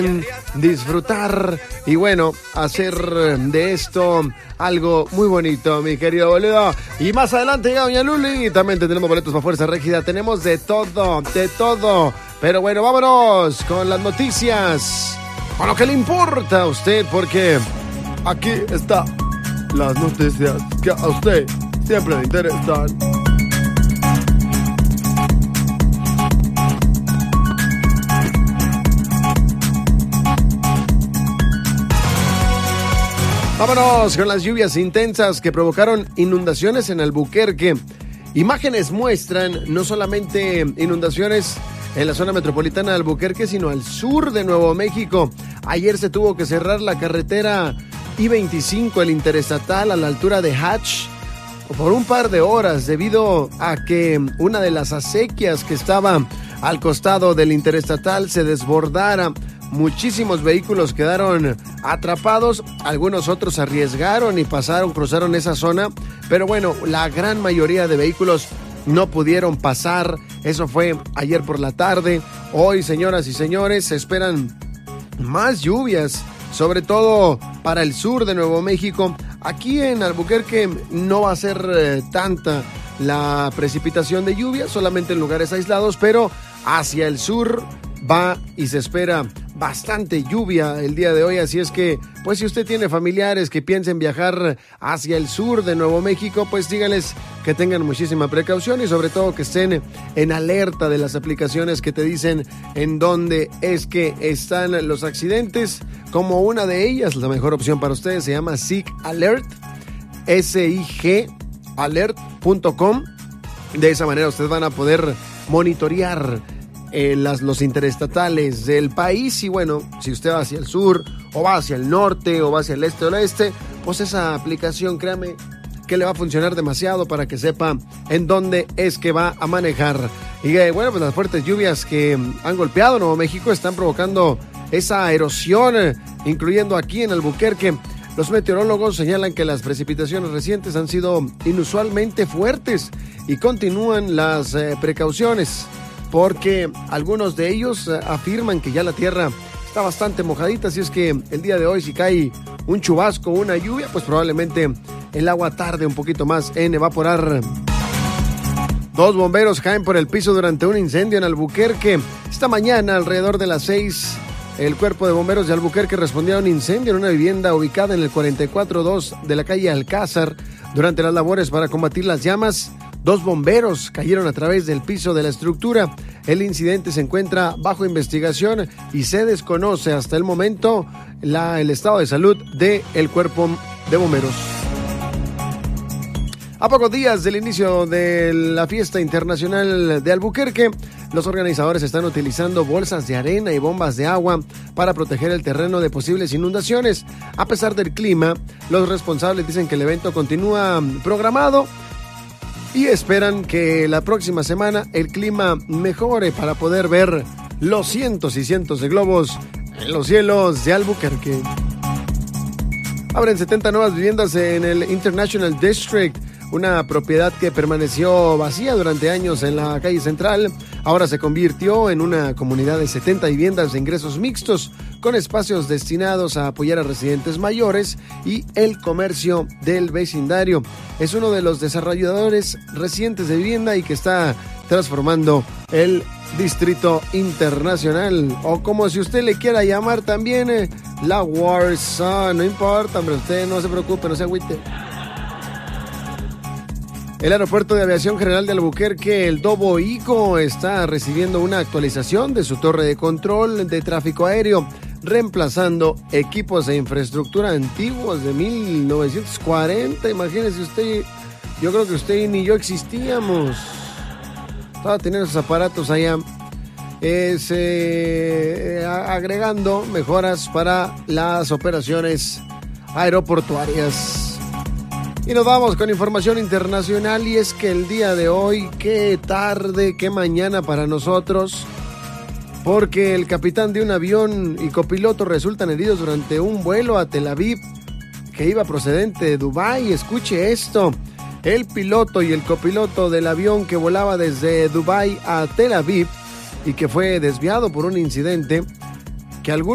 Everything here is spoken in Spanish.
disfrutar y bueno, hacer de esto algo muy bonito, mi querido boludo. Y más adelante llega Doña Luli, también tenemos boletos para Fuerza Régida, tenemos de todo. Pero bueno, vámonos con las noticias, con lo que le importa a usted, porque aquí está las noticias que a usted siempre le interesan. Vámonos con las lluvias intensas que provocaron inundaciones en Albuquerque. Imágenes muestran no solamente inundaciones en la zona metropolitana de Albuquerque, sino al sur de Nuevo México. Ayer se tuvo que cerrar la carretera I-25, el interestatal, a la altura de Hatch, por un par de horas debido a que una de las acequias que estaba al costado del interestatal se desbordara. Muchísimos vehículos quedaron atrapados, algunos otros arriesgaron y cruzaron esa zona, pero bueno, la gran mayoría de vehículos no pudieron pasar. Eso fue ayer por la tarde. Hoy, señoras y señores, se esperan más lluvias, sobre todo para el sur de Nuevo México. Aquí en Albuquerque no va a ser tanta la precipitación de lluvia, solamente en lugares aislados, pero hacia el sur va y se espera bastante lluvia el día de hoy, así es que, pues si usted tiene familiares que piensen viajar hacia el sur de Nuevo México, pues dígales que tengan muchísima precaución y sobre todo que estén en alerta de las aplicaciones que te dicen en dónde es que están los accidentes, como una de ellas, la mejor opción para ustedes, se llama SIG Alert, SIG alert.com. De esa manera ustedes van a poder monitorear los interestatales del país y bueno, si usted va hacia el sur o va hacia el norte o va hacia el este o el oeste, pues esa aplicación, créame, que le va a funcionar demasiado para que sepa en dónde es que va a manejar. Y bueno, pues las fuertes lluvias que han golpeado Nuevo México están provocando esa erosión, incluyendo aquí en Albuquerque. Los meteorólogos señalan que las precipitaciones recientes han sido inusualmente fuertes y continúan las precauciones, porque algunos de ellos afirman que ya la tierra está bastante mojadita, así es que el día de hoy si cae un chubasco o una lluvia, pues probablemente el agua tarde un poquito más en evaporar. 2 bomberos caen por el piso durante un incendio en Albuquerque. Esta mañana, alrededor de las 6, el cuerpo de bomberos de Albuquerque respondió a un incendio en una vivienda ubicada en el 44-2 de la calle Alcázar. Durante las labores para combatir las llamas, 2 bomberos cayeron a través del piso de la estructura. El incidente se encuentra bajo investigación y se desconoce hasta el momento el estado de salud del cuerpo de bomberos. A pocos días del inicio de la fiesta internacional de Albuquerque, los organizadores están utilizando bolsas de arena y bombas de agua para proteger el terreno de posibles inundaciones. A pesar del clima, los responsables dicen que el evento continúa programado y esperan que la próxima semana el clima mejore para poder ver los cientos y cientos de globos en los cielos de Albuquerque. Abren 70 nuevas viviendas en el International District, una propiedad que permaneció vacía durante años en la calle central. Ahora se convirtió en una comunidad de 70 viviendas de ingresos mixtos, con espacios destinados a apoyar a residentes mayores y el comercio del vecindario. Es uno de los desarrolladores recientes de vivienda y que está transformando el Distrito Internacional, o como si usted le quiera llamar también, la Warzone. No importa, hombre, usted no se preocupe, no se agüite. El Aeropuerto de Aviación General de Albuquerque, el Dobo Ico, está recibiendo una actualización de su torre de control de tráfico aéreo, reemplazando equipos de infraestructura antiguos de 1940. Imagínese usted, yo creo que usted ni yo existíamos. Estaba teniendo esos aparatos allá, agregando mejoras para las operaciones aeroportuarias. Y nos vamos con información internacional, y es que el día de hoy, qué tarde, qué mañana para nosotros, porque el capitán de un avión y copiloto resultan heridos durante un vuelo a Tel Aviv que iba procedente de Dubái. Escuche esto: el piloto y el copiloto del avión que volaba desde Dubái a Tel Aviv y que fue desviado por un incidente que algunos